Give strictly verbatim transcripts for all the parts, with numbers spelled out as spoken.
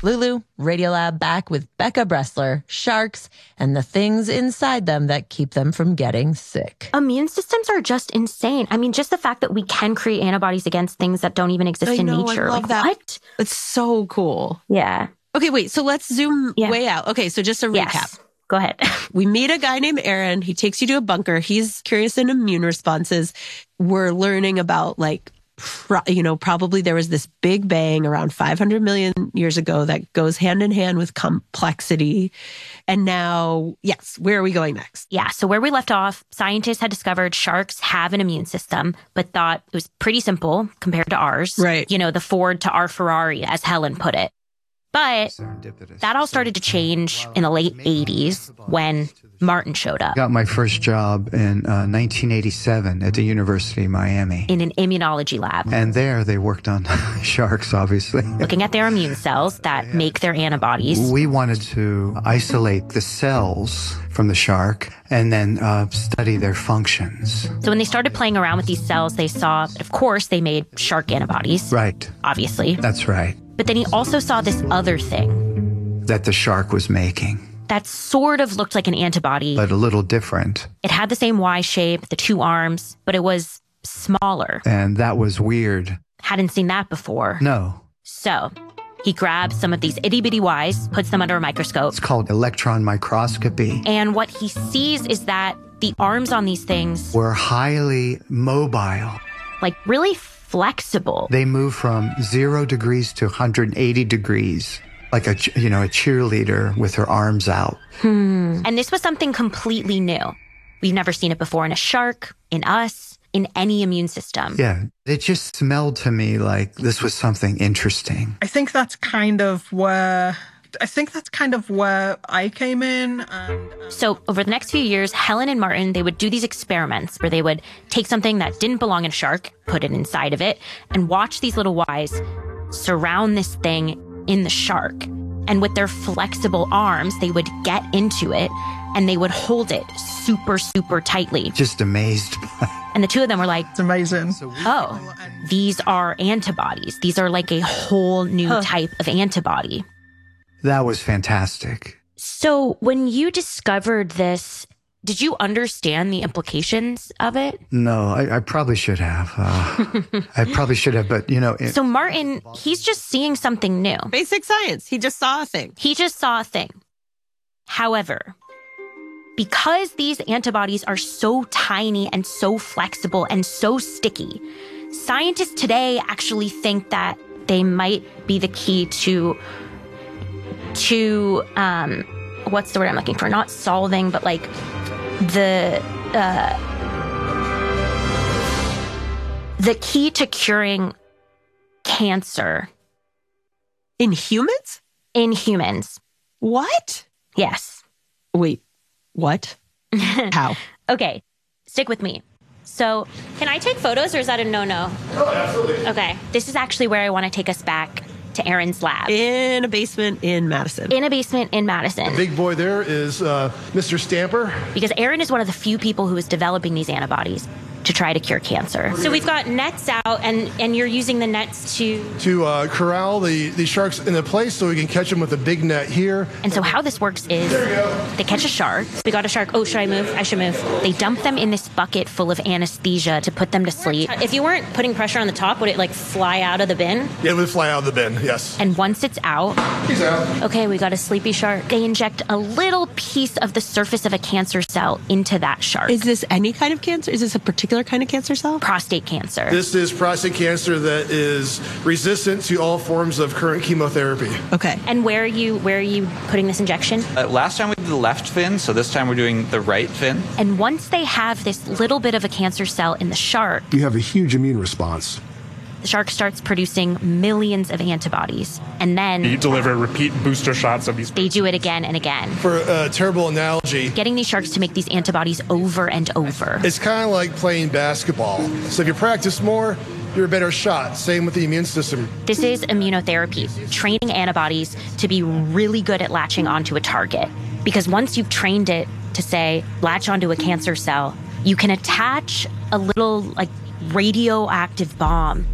Lulu, Radiolab back with Becca Bressler, sharks, and the things inside them that keep them from getting sick. Immune systems are just insane. I mean, just the fact that we can create antibodies against things that don't even exist I in know, nature. I love like, that. what? It's so cool. Yeah. Okay, wait, so let's zoom Yeah. way out. Okay, so just a recap. Yes. Go ahead. We meet a guy named Aaron. He takes you to a bunker. He's curious in immune responses. We're learning about like, pro- you know, probably there was this big bang around five hundred million years ago that goes hand in hand with complexity. And now, yes, where are we going next? Yeah. So where we left off, scientists had discovered sharks have an immune system, but thought it was pretty simple compared to ours. Right. You know, the Ford to our Ferrari, as Helen put it. But that all started to change in the late eighties when Martin showed up. I got my first job in uh, nineteen eighty-seven at the University of Miami. In an immunology lab. And there they worked on sharks, obviously. Looking at their immune cells that make their antibodies. We wanted to isolate the cells from the shark and then uh, study their functions. So when they started playing around with these cells, they saw, of course, they made shark antibodies. Right. Obviously. That's right. But then he also saw this other thing. That the shark was making. That sort of looked like an antibody. But a little different. It had the same Y shape, the two arms, but it was smaller. And that was weird. Hadn't seen that before. No. So he grabs some of these itty bitty Ys, puts them under a microscope. It's called electron microscopy. And what he sees is that the arms on these things were highly mobile. Like really flexible. They move from zero degrees to one hundred eighty degrees. Like a, you know, a cheerleader with her arms out. Hmm. And this was something completely new. We've never seen it before in a shark, in us, in any immune system. Yeah. It just smelled to me like this was something interesting. I think that's kind of where... I think that's kind of where I came in. And, um... So over the next few years, Helen and Martin, they would do these experiments where they would take something that didn't belong in a shark, put it inside of it, and watch these little Ys surround this thing in the shark. And with their flexible arms, they would get into it and they would hold it super, super tightly. Just amazed by And the two of them were like, it's amazing. Oh, these are antibodies. These are like a whole new huh. type of antibody. That was fantastic. So when you discovered this, did you understand the implications of it? No, I, I probably should have. Uh, I probably should have, but you know. It, so Martin, he's just seeing something new. Basic science. He just saw a thing. He just saw a thing. However, because these antibodies are so tiny and so flexible and so sticky, scientists today actually think that they might be the key to to um what's the word I'm looking for? Not solving, but like the uh the key to curing cancer in humans? In humans. What? Yes. Wait, what? How? Okay, stick with me. So, can I take photos or is that a no-no? Oh, absolutely. Okay, this is actually where I want to take us back to Aaron's lab. In a basement in Madison. In a basement in Madison. The big boy there is uh, Mister Stamper. Because Aaron is one of the few people who is developing these antibodies to try to cure cancer. So we've got nets out, and, and you're using the nets to... To uh, corral the, the sharks in a place so we can catch them with a big net here. And so how this works is they catch a shark. We got a shark. Oh, should I move? I should move. They dump them in this bucket full of anesthesia to put them to sleep. If you weren't putting pressure on the top, would it like fly out of the bin? Yeah, it would fly out of the bin, yes. And once it's out... He's out. Okay, we got a sleepy shark. They inject a little piece of the surface of a cancer cell into that shark. Is this any kind of cancer? Is this a particular kind of cancer cell? Prostate cancer. This is prostate cancer that is resistant to all forms of current chemotherapy. Okay. And where are you where are you putting this injection? Uh, last time we did the left fin, so this time we're doing the right fin. And once they have this little bit of a cancer cell in the shark, you have a huge immune response. The shark starts producing millions of antibodies. And then... You deliver repeat booster shots of these... They do it again and again. For a terrible analogy... Getting these sharks to make these antibodies over and over. It's kind of like playing basketball. So if you practice more, you're a better shot. Same with the immune system. This is immunotherapy, training antibodies to be really good at latching onto a target. Because once you've trained it to, say, latch onto a cancer cell, you can attach a little, like, radioactive bomb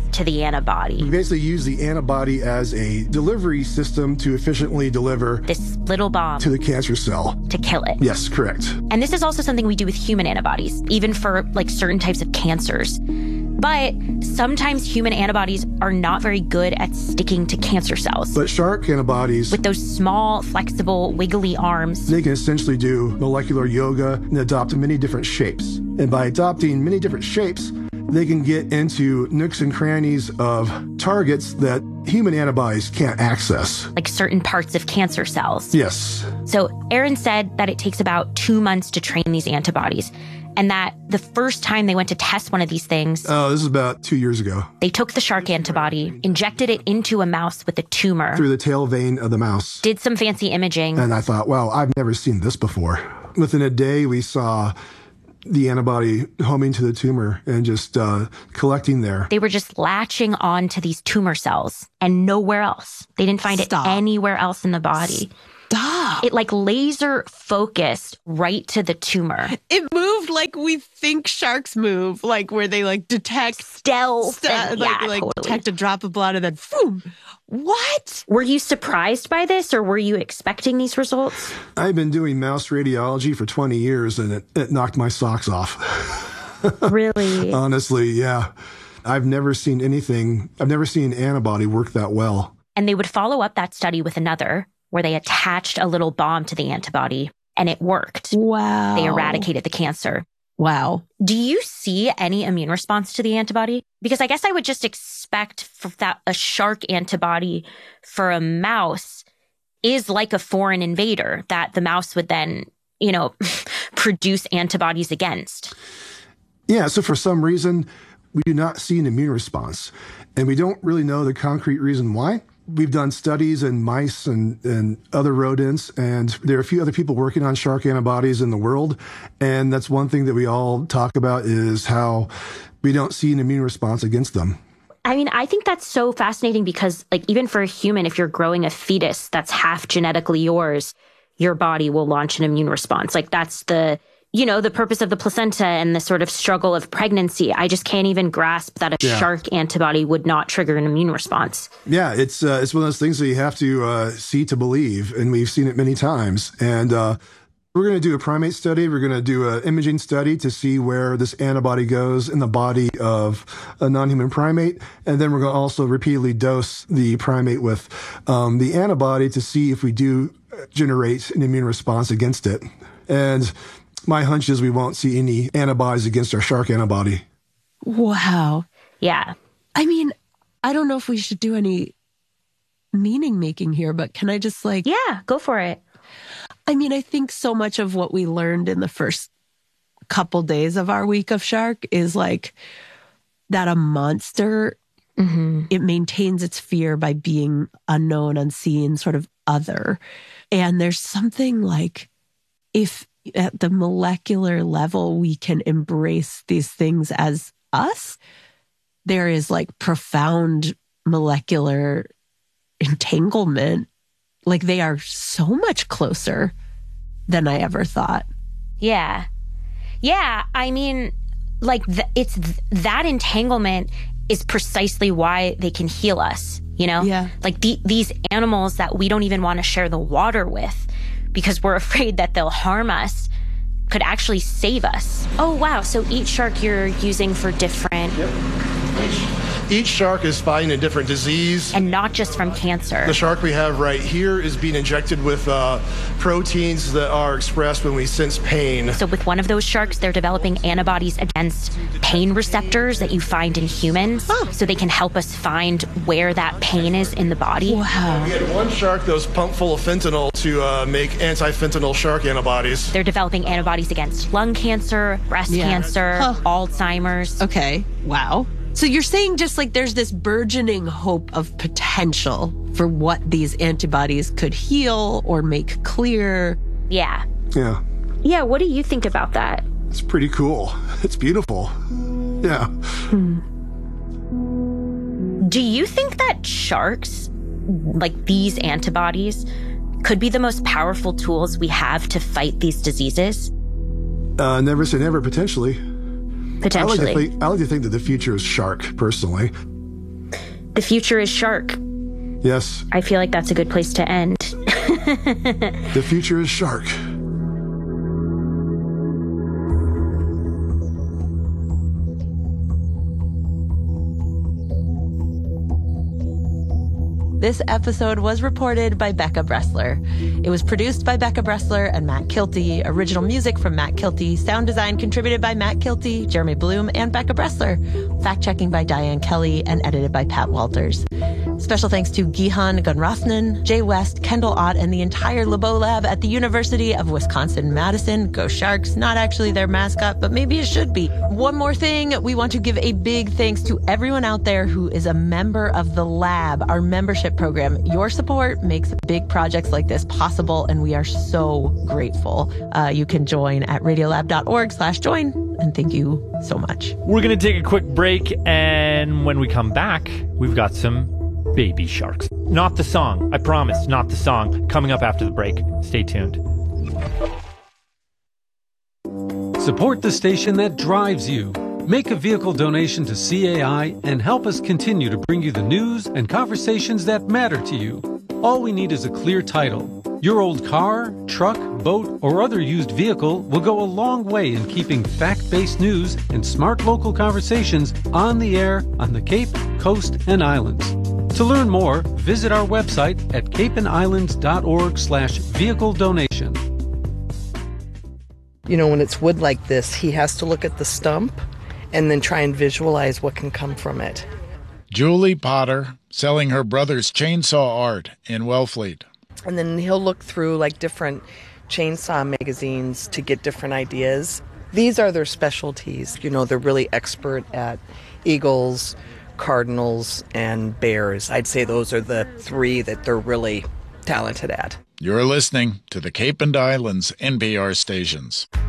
to the antibody. We basically use the antibody as a delivery system to efficiently deliver this little bomb to the cancer cell to kill it. Yes, correct. And this is also something we do with human antibodies, even for like certain types of cancers. But sometimes human antibodies are not very good at sticking to cancer cells. But shark antibodies, with those small, flexible, wiggly arms, they can essentially do molecular yoga and adopt many different shapes. And by adopting many different shapes, they can get into nooks and crannies of targets that human antibodies can't access. Like certain parts of cancer cells. Yes. So Aaron said that it takes about two months to train these antibodies. And that the first time they went to test one of these things... Oh, this is about two years ago. They took the shark antibody, injected it into a mouse with a tumor. Through the tail vein of the mouse. Did some fancy imaging. And I thought, wow, I've never seen this before. Within a day, we saw the antibody homing to the tumor and just uh, collecting there. They were just latching on to these tumor cells and nowhere else. They didn't find Stop. it anywhere else in the body. Stop. It like laser focused right to the tumor. It moved like we think sharks move, like where they like detect stealth, st- and, like, yeah, like totally. detect a drop of blood and then boom. What? Were you surprised by this, or were you expecting these results? I've been doing mouse radiology for twenty years, and it, it knocked my socks off. Really? Honestly, yeah. I've never seen anything, I've never seen an antibody work that well. And they would follow up that study with another, where they attached a little bomb to the antibody, and it worked. Wow. They eradicated the cancer. Wow. Do you see any immune response to the antibody? Because I guess I would just expect for that a shark antibody for a mouse is like a foreign invader that the mouse would then, you know, produce antibodies against. Yeah, so for some reason, we do not see an immune response. And we don't really know the concrete reason why. We've done studies in mice and, and other rodents, and there are a few other people working on shark antibodies in the world. And that's one thing that we all talk about is how we don't see an immune response against them. I mean, I think that's so fascinating because, like, even for a human, if you're growing a fetus that's half genetically yours, your body will launch an immune response. Like, that's the, you know, the purpose of the placenta and the sort of struggle of pregnancy. I just can't even grasp that a yeah. shark antibody would not trigger an immune response. Yeah, it's uh, it's one of those things that you have to uh, see to believe, and we've seen it many times. And uh, we're going to do a primate study. We're going to do an imaging study to see where this antibody goes in the body of a non-human primate. And then we're going to also repeatedly dose the primate with um, the antibody to see if we do generate an immune response against it. And my hunch is we won't see any antibodies against our shark antibody. Wow. Yeah. I mean, I don't know if we should do any meaning making here, but can I just like... Yeah, go for it. I mean, I think so much of what we learned in the first couple days of our week of shark is like that a monster, mm-hmm. it maintains its fear by being unknown, unseen, sort of other. And there's something like if at the molecular level we can embrace these things as us, there is like profound molecular entanglement. Like they are so much closer than I ever thought. Yeah. Yeah. I mean, like th- it's th- that entanglement is precisely why they can heal us, you know? Yeah. Like the- these animals that we don't even want to share the water with because we're afraid that they'll harm us could actually save us. Oh, wow. So each shark you're using for different... Yep. Each shark is fighting a different disease. And not just from cancer. The shark we have right here is being injected with uh, proteins that are expressed when we sense pain. So with one of those sharks, they're developing antibodies against pain receptors that you find in humans. Oh. So they can help us find where that pain is in the body. Wow. We had one shark that was pumped full of fentanyl to uh, make anti-fentanyl shark antibodies. They're developing antibodies against lung cancer, breast yeah. cancer, huh. Alzheimer's. Okay. Wow. So you're saying just like there's this burgeoning hope of potential for what these antibodies could heal or make clear. Yeah. Yeah. Yeah, what do you think about that? It's pretty cool. It's beautiful. Yeah. Hmm. Do you think that sharks, like these antibodies, could be the most powerful tools we have to fight these diseases? Uh, never say never, potentially. Potentially. I like, to think, I like to think that the future is shark, personally. The future is shark. Yes. I feel like that's a good place to end. The future is shark. This episode was reported by Becca Bressler. It was produced by Becca Bressler and Matt Kilty. Original music from Matt Kilty. Sound design contributed by Matt Kilty, Jeremy Bloom, and Becca Bressler. Fact-checking by Diane Kelly and edited by Pat Walters. Special thanks to Gihan Gunrathnam, Jay West, Kendall Ott, and the entire LeBeau Lab at the University of Wisconsin-Madison. Go Sharks. Not actually their mascot, but maybe it should be. One more thing. We want to give a big thanks to everyone out there who is a member of the lab, our membership program. Your support makes big projects like this possible, and we are so grateful. Uh, you can join at radiolab.org slash join, and thank you so much. We're going to take a quick break, and when we come back, we've got some baby sharks. Not the song. I promise, not the song. Coming up after the break. Stay tuned. Support the station that drives you. Make a vehicle donation to C A I and help us continue to bring you the news and conversations that matter to you. All we need is a clear title. Your old car, truck, boat, or other used vehicle will go a long way in keeping fact-based news and smart local conversations on the air on the Cape, Coast, and Islands. To learn more, visit our website at capeandislands.org slash vehicle donation. You know, when it's wood like this, he has to look at the stump and then try and visualize what can come from it. Julie Potter, selling her brother's chainsaw art in Wellfleet. And then he'll look through like different chainsaw magazines to get different ideas. These are their specialties. You know, they're really expert at eagles, cardinals, and bears. I'd say those are the three that they're really talented at. You're listening to the Cape and Islands N P R stations.